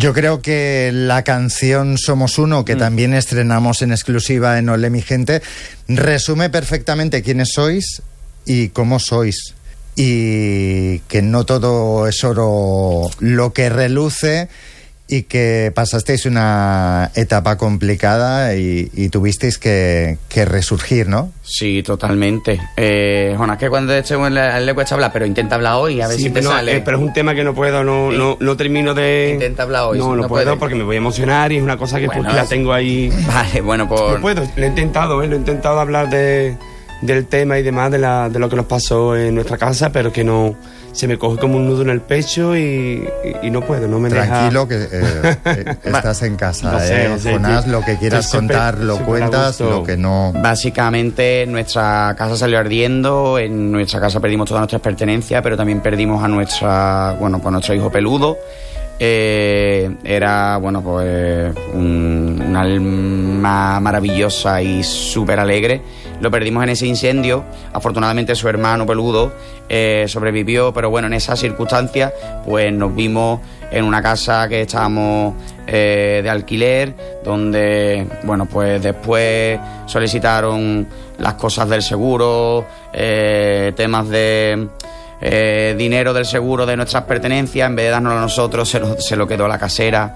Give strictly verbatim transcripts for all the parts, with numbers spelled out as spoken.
Yo creo que la canción Somos Uno, que mm. también estrenamos en exclusiva en Olé mi gente, resume perfectamente quiénes sois y cómo sois. Y que no todo es oro lo que reluce, y que pasasteis una etapa complicada y, y tuvisteis que, que resurgir, ¿no? Sí, totalmente. Eh, bueno, es que cuando este le, le cuesta hablar, pero intenta hablar hoy, a ver sí, si te no, sale. Eh, pero es un tema que no puedo, no, sí. no, no termino de... Intenta hablar hoy. No, si no, no puedo puede. Porque me voy a emocionar y es una cosa que bueno, pues, la tengo ahí... Vale, bueno, pues... No puedo, lo he intentado, ¿eh? Lo he intentado hablar de, del tema y demás, de, la, de lo que nos pasó en nuestra casa, pero que no... Se me coge como un nudo en el pecho y, y, y no puedo, no me Tranquilo, deja... que eh, eh, estás en casa, no sé, eh, no sé, Jonás, tío. lo que quieras Siempre, contar lo cuentas, lo que no... Básicamente nuestra casa salió ardiendo, en nuestra casa perdimos todas nuestras pertenencias, pero también perdimos a nuestra, bueno, pues nuestro hijo peludo. Eh, era, bueno, pues un, un alma maravillosa y súper alegre. Lo perdimos en ese incendio. Afortunadamente su hermano peludo eh, sobrevivió, pero bueno, en esas circunstancias pues nos vimos en una casa que estábamos eh, de alquiler, donde, bueno, pues después solicitaron las cosas del seguro, eh, temas de... Eh, dinero del seguro de nuestras pertenencias, en vez de dárnoslo a nosotros, se lo, se lo quedó la casera.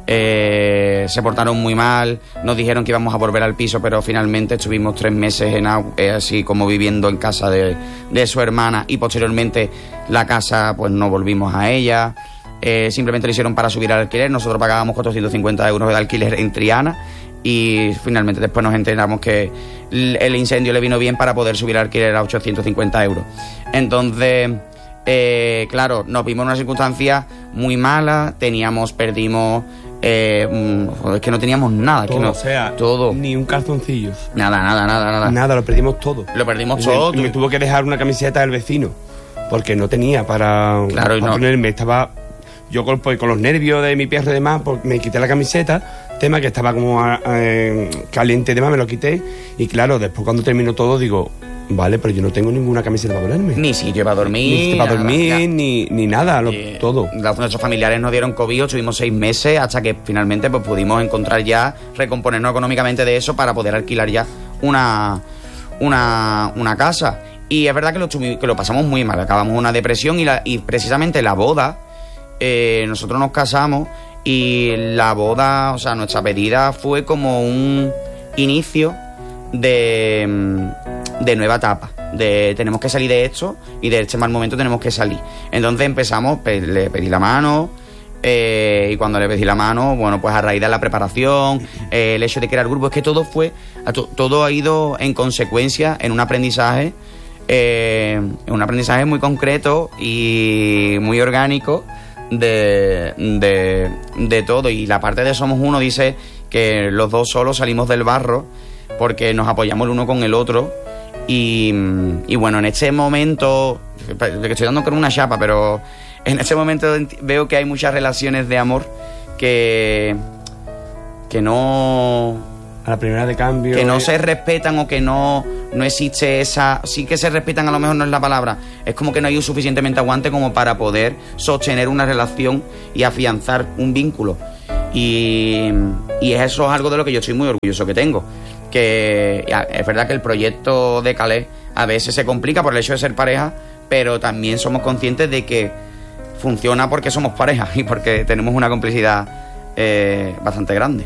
Eh, se portaron muy mal, nos dijeron que íbamos a volver al piso, pero finalmente estuvimos tres meses en eh, así como viviendo en casa de, de su hermana, y posteriormente la casa pues no volvimos a ella. Eh, simplemente lo hicieron para subir al alquiler. Nosotros pagábamos cuatrocientos cincuenta euros de alquiler en Triana, y finalmente después nos enteramos que el incendio le vino bien para poder subir al alquiler a ochocientos cincuenta euros. Entonces, eh, claro, nos vimos en una circunstancia muy mala. Teníamos, perdimos, eh, es que no teníamos nada. Todo, que no, o sea, todo. Ni un calzoncillo. Nada, nada, nada, nada. Nada, lo perdimos todo. Lo perdimos me, todo. Me tuvo que dejar una camiseta del vecino, porque no tenía para, claro, y para no. ponerme. Estaba yo con, pues, con los nervios de mi perro y demás, pues, me quité la camiseta, tema que estaba como eh, caliente y demás, me lo quité. Y claro, después cuando terminó todo digo, vale, pero yo no tengo ninguna camiseta para ponerme. Ni sitio para dormir. Ni sitio para nada, dormir, nada. ni, ni nada, lo, Y todo. Nuestros familiares nos dieron cobijo, estuvimos seis meses hasta que finalmente pues pudimos encontrar ya, recomponernos económicamente de eso para poder alquilar ya una, una, una casa. Y es verdad que lo, que lo pasamos muy mal, acabamos una depresión y, la, y precisamente la boda, eh, nosotros nos casamos y la boda, o sea, nuestra pedida fue como un inicio de, de nueva etapa, de tenemos que salir de esto y de este mal momento tenemos que salir. Entonces empezamos, pe- le pedí la mano, eh, y cuando le pedí la mano, bueno, pues a raíz de la preparación, eh, el hecho de crear grupo, es que todo fue, to- todo ha ido en consecuencia en un aprendizaje, eh, en un aprendizaje muy concreto y muy orgánico de, de, de todo. Y la parte de Somos Uno dice que los dos solos salimos del barro porque nos apoyamos el uno con el otro. Y, y bueno, en este momento, que estoy dando con una chapa, pero en este momento veo que hay muchas relaciones de amor que, que no... A la primera de cambio... Que no eh. se respetan, o que no, no existe esa... Sí que se respetan, a lo mejor no es la palabra. Es como que no hay un suficientemente aguante como para poder sostener una relación y afianzar un vínculo. Y, y eso es algo de lo que yo estoy muy orgulloso que tengo. Que es verdad que el proyecto de Calais a veces se complica por el hecho de ser pareja, pero también somos conscientes de que funciona porque somos pareja y porque tenemos una complicidad eh, bastante grande.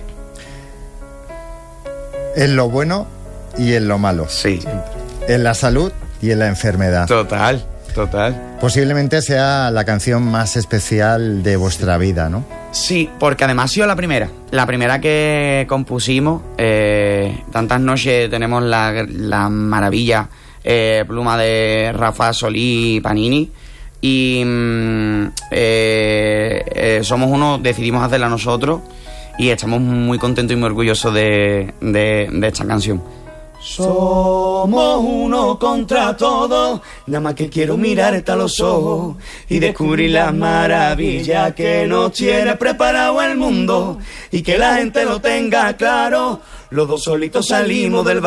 En lo bueno y en lo malo. Sí. En la salud y en la enfermedad. Total, total. Posiblemente sea la canción más especial de vuestra vida, ¿no? Sí, porque además ha sido la primera. La primera que compusimos. Eh, tantas noches tenemos la, la maravilla eh, pluma de Rafa Solí Panini. Y mm, eh, eh, Somos Uno, decidimos hacerla nosotros. Y estamos muy contentos y muy orgullosos de, de, de esta canción. Somos uno contra todo, nada más que quiero mirarte a los ojos y descubrir las maravillas que nos tiene preparado el mundo, y que la gente lo tenga claro, los dos solitos salimos del